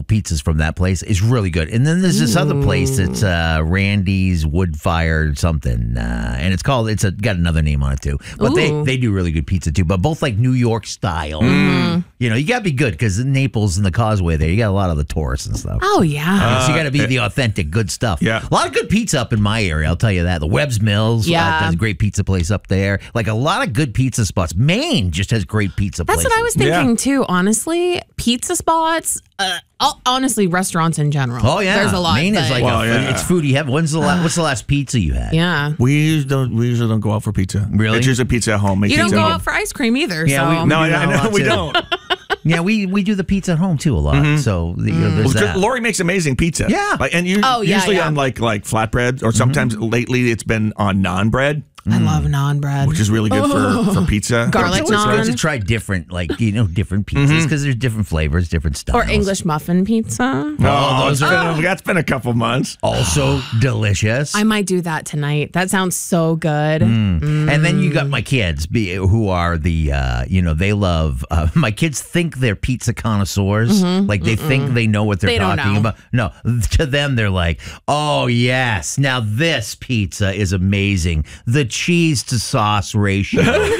couple pizzas from that place. It's really good. And then there's this other place that's Randy's Wood Fire something, and it's got another name on it too. But they do really good pizza too. But both like New York style. You know, you got to be good because in Naples and the Causeway there, you got a lot of the tourists and stuff. Oh yeah, so you got to be the authentic good stuff. Yeah, a lot of good pizza up in my area. I'll tell you that. The Webb's Mills, does a great pizza place up there. Like a lot of good pizza spots. Maine just has great pizza places. That's what I was thinking too. Honestly, pizza spots. Honestly, restaurants in general. Oh yeah, there's a lot. Maine is like it's foodie heaven. What's the last pizza you had? Yeah, we usually don't go out for pizza. Really? It's usually pizza at home. You don't go out for ice cream either. Yeah, so. we don't. Yeah, we do the pizza at home too a lot. So there's that. Lori makes amazing pizza. Yeah, and usually on like flatbread, or sometimes lately it's been on naan bread. I love naan bread, which is really good for pizza. Garlic naan. It's good to try different, different pizzas because there's different flavors, different styles. Or English muffin pizza. That's been a couple months. Also delicious. I might do that tonight. That sounds so good. And then you got my kids, who are they love. My kids think they're pizza connoisseurs. Like they think they know what they're talking about. No, to them they're like, oh yes, now this pizza is amazing. The cheese to sauce ratio.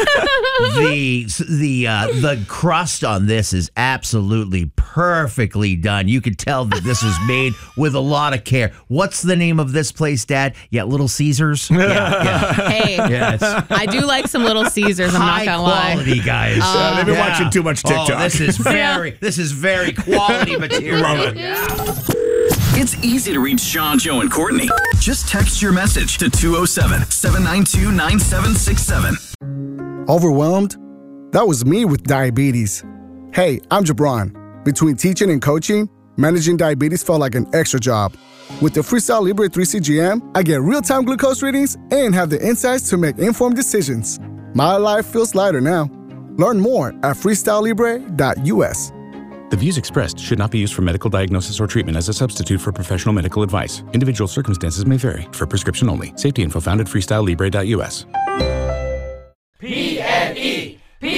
The crust on this is absolutely perfectly done. You could tell that this was made with a lot of care. What's the name of this place, Dad? Yeah, Little Caesars. Yeah. Hey, I do like some Little Caesars. I'm not gonna lie. High quality, guys. They've been watching too much TikTok. Oh, this is very quality material. Love it. Yeah. It's easy to reach Sean, Joe, and Courtney. Just text your message to 207-792-9767. Overwhelmed? That was me with diabetes. Hey, I'm Jabron. Between teaching and coaching, managing diabetes felt like an extra job. With the Freestyle Libre 3CGM, I get real-time glucose readings and have the insights to make informed decisions. My life feels lighter now. Learn more at freestylelibre.us. The views expressed should not be used for medical diagnosis or treatment as a substitute for professional medical advice. Individual circumstances may vary. For prescription only. Safety info found at freestylelibre.us. PNE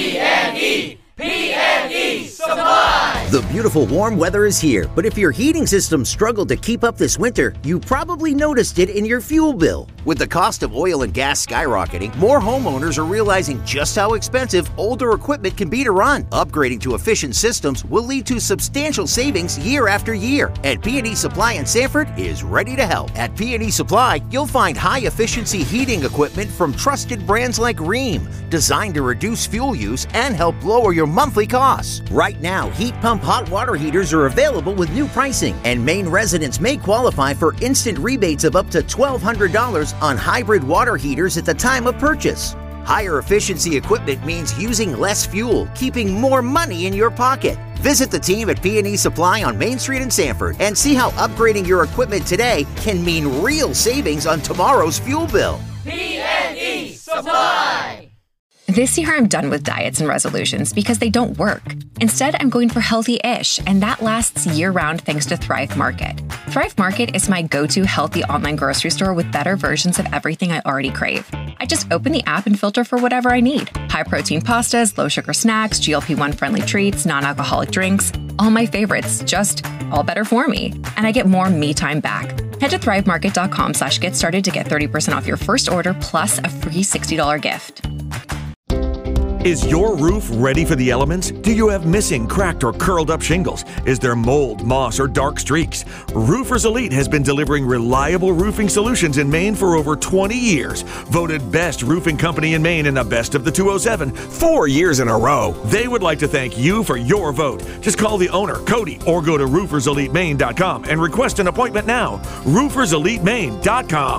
Supply! The beautiful warm weather is here, but if your heating system struggled to keep up this winter, you probably noticed it in your fuel bill. With the cost of oil and gas skyrocketing, more homeowners are realizing just how expensive older equipment can be to run. Upgrading to efficient systems will lead to substantial savings year after year, and PNE Supply in Sanford is ready to help. At PNE Supply, you'll find high-efficiency heating equipment from trusted brands like Rheem, designed to reduce fuel use and help lower your monthly costs. Right now, heat pump hot water heaters are available with new pricing, and Maine residents may qualify for instant rebates of up to $1,200 on hybrid water heaters at the time of purchase. Higher efficiency equipment means using less fuel, keeping more money in your pocket. Visit the team at PNE Supply on Main Street in Sanford and see how upgrading your equipment today can mean real savings on tomorrow's fuel bill. PNE Supply! This year, I'm done with diets and resolutions because they don't work. Instead, I'm going for healthy-ish, and that lasts year-round thanks to Thrive Market. Thrive Market is my go-to healthy online grocery store with better versions of everything I already crave. I just open the app and filter for whatever I need. High-protein pastas, low-sugar snacks, GLP-1 friendly treats, non-alcoholic drinks. All my favorites, just all better for me. And I get more me time back. Head to thrivemarket.com/get started to get 30% off your first order plus a free $60 gift. Is your roof ready for the elements? Do you have missing, cracked, or curled up shingles? Is there mold, moss, or dark streaks? Roofers Elite has been delivering reliable roofing solutions in Maine for over 20 years. Voted best roofing company in Maine in the Best of the 207 4 years in a row. They would like to thank you for your vote. Just call the owner, Cody, or go to rooferselitemaine.com and request an appointment now. rooferselitemaine.com.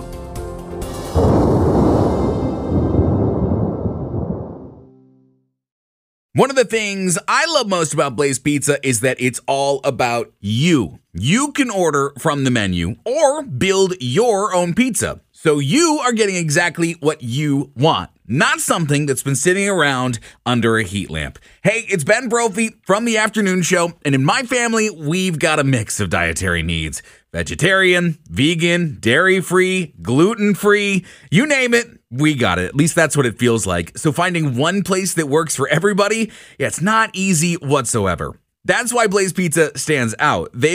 One of the things I love most about Blaze Pizza is that it's all about you. You can order from the menu or build your own pizza. So you are getting exactly what you want, not something that's been sitting around under a heat lamp. Hey, it's Ben Brophy from The Afternoon Show, and in my family, we've got a mix of dietary needs. Vegetarian, vegan, dairy-free, gluten-free, you name it, we got it. At least that's what it feels like. So finding one place that works for everybody, it's not easy whatsoever. That's why Blaze Pizza stands out.